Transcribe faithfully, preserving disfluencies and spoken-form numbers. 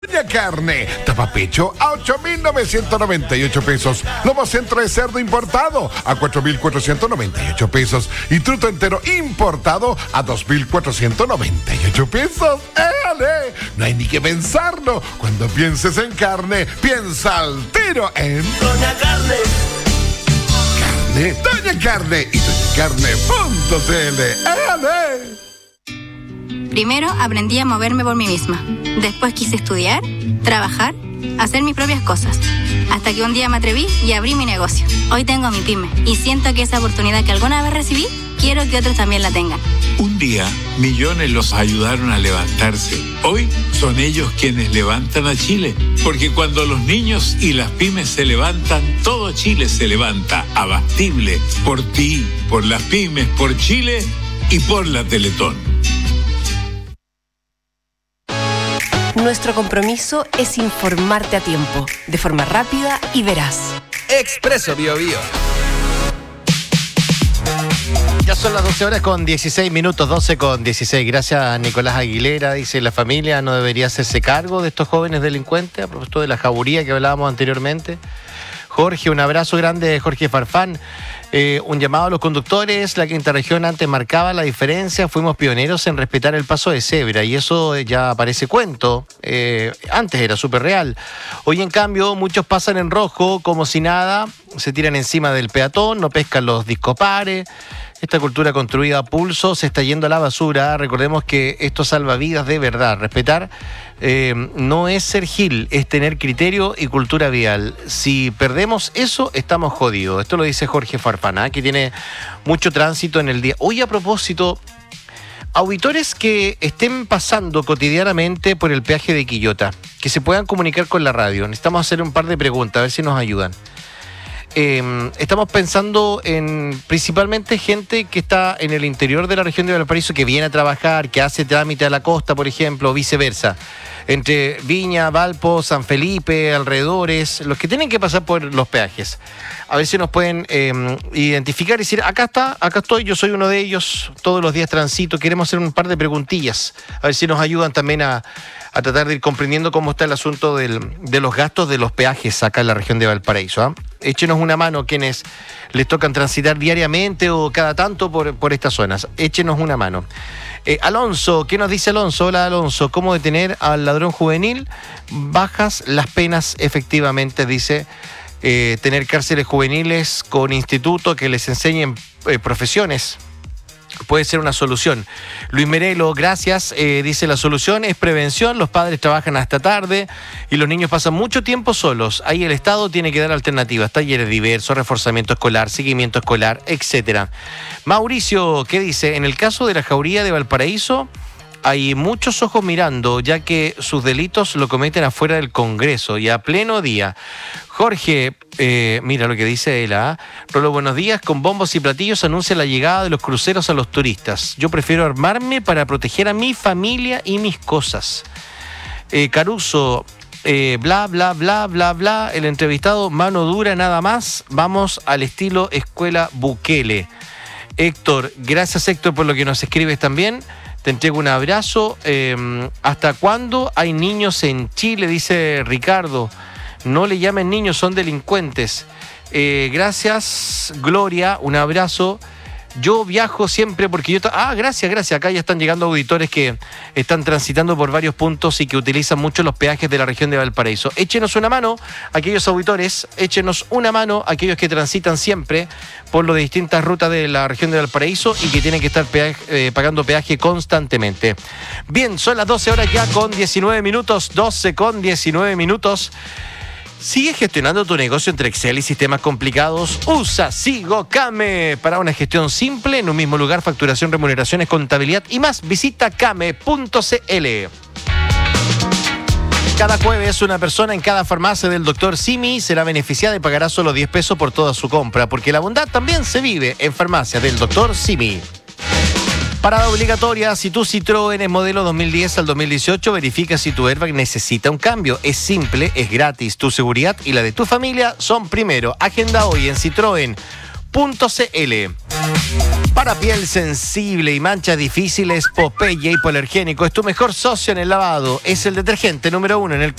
Doña Carne, tapapecho a ocho mil novecientos noventa y ocho pesos. Lomo centro de cerdo importado a cuatro mil cuatrocientos noventa y ocho pesos. Y truto entero importado a dos mil cuatrocientos noventa y ocho pesos. ¡Éale! No hay ni que pensarlo. Cuando pienses en carne, piensa al tiro en Doña Carne. Carne, Doña Carne y doña carne punto c l. ¡Éale! Primero aprendí a moverme por mí misma. Después quise estudiar, trabajar, hacer mis propias cosas. Hasta que un día me atreví y abrí mi negocio. Hoy tengo mi pyme y siento que esa oportunidad que alguna vez recibí, quiero que otros también la tengan. Un día, millones los ayudaron a levantarse. Hoy son ellos quienes levantan a Chile. Porque cuando los niños y las pymes se levantan, todo Chile se levanta. Abastible. Por ti, por las pymes, por Chile y por la Teletón. Nuestro compromiso es informarte a tiempo, de forma rápida y veraz. Expreso Bio Bio. Ya son las doce horas con dieciséis minutos, doce con dieciséis. Gracias, Nicolás Aguilera. Dice, la familia no debería hacerse cargo de estos jóvenes delincuentes, a propósito de la jauría que hablábamos anteriormente. Jorge, un abrazo grande, Jorge Farfán. Eh, un llamado a los conductores. La quinta región antes marcaba la diferencia. Fuimos pioneros en respetar el paso de cebra y eso ya parece cuento. Eh, antes era súper real. Hoy, en cambio, muchos pasan en rojo como si nada. Se tiran encima del peatón, no pescan los discopares. Esta cultura construida a pulso se está yendo a la basura. Recordemos que esto salva vidas de verdad. Respetar eh, no es ser gil, es tener criterio y cultura vial. Si perdemos eso, estamos jodidos. Esto lo dice Jorge Farfana, que tiene mucho tránsito en el día. Hoy, a propósito, auditores que estén pasando cotidianamente por el peaje de Quillota, que se puedan comunicar con la radio. Necesitamos hacer un par de preguntas, a ver si nos ayudan. Eh, estamos pensando en principalmente gente que está en el interior de la región de Valparaíso, que viene a trabajar, que hace trámite a la costa, por ejemplo, o viceversa. Entre Viña, Valpo, San Felipe, alrededores, los que tienen que pasar por los peajes. A ver si nos pueden eh, identificar y decir, acá está, acá estoy, yo soy uno de ellos, todos los días transito. Queremos hacer un par de preguntillas, a ver si nos ayudan también a, a tratar de ir comprendiendo cómo está el asunto del, de los gastos de los peajes acá en la región de Valparaíso, ¿eh? Échenos una mano quienes les tocan transitar diariamente o cada tanto por, por estas zonas. Échenos una mano. Eh, Alonso, ¿qué nos dice Alonso? Hola, Alonso. ¿Cómo detener al ladrón juvenil? Bajas las penas, efectivamente, dice. Eh, tener cárceles juveniles con instituto que les enseñen eh, profesiones. Puede ser una solución. Luis Merelo, gracias. Eh, dice, la solución es prevención. Los padres trabajan hasta tarde y los niños pasan mucho tiempo solos. Ahí el Estado tiene que dar alternativas. Talleres diversos, reforzamiento escolar, seguimiento escolar, etcétera. Mauricio, ¿qué dice? En el caso de la jauría de Valparaíso, hay muchos ojos mirando, ya que sus delitos lo cometen afuera del Congreso y a pleno día. Jorge, eh, mira lo que dice él, ¿ah? Rolo, buenos días. Con bombos y platillos anuncia la llegada de los cruceros a los turistas. Yo prefiero armarme para proteger a mi familia y mis cosas. Eh, Caruso, eh, bla, bla, bla, bla, bla. El entrevistado, mano dura nada más. Vamos al estilo Escuela Bukele. Héctor, gracias Héctor por lo que nos escribes también. Te entrego un abrazo. Eh, ¿Hasta cuándo hay niños en Chile? Dice Ricardo. No le llamen niños, son delincuentes. Eh, gracias, Gloria. Un abrazo. Yo viajo siempre porque yo... Ah, gracias, gracias. Acá ya están llegando auditores que están transitando por varios puntos y que utilizan mucho los peajes de la región de Valparaíso. Échenos una mano, aquellos auditores, échenos una mano, aquellos que transitan siempre por las distintas rutas de la región de Valparaíso y que tienen que estar peaje, eh, pagando peaje constantemente. Bien, son las doce horas ya con diecinueve minutos, doce con diecinueve minutos. ¿Sigues gestionando tu negocio entre Excel y sistemas complicados? Usa SigoCame para una gestión simple en un mismo lugar, facturación, remuneraciones, contabilidad y más. Visita came punto c l. Cada jueves una persona en cada farmacia del doctor Simi será beneficiada y pagará solo diez pesos por toda su compra, porque la bondad también se vive en farmacia del doctor Simi. Parada obligatoria, si tu Citroën es modelo dos mil diez al dos mil dieciocho, verifica si tu airbag necesita un cambio. Es simple, es gratis. Tu seguridad y la de tu familia son primero. Agenda hoy en citroen punto c l. Para piel sensible y manchas difíciles, Popeye Hipoalergénico es tu mejor socio en el lavado. Es el detergente número uno en el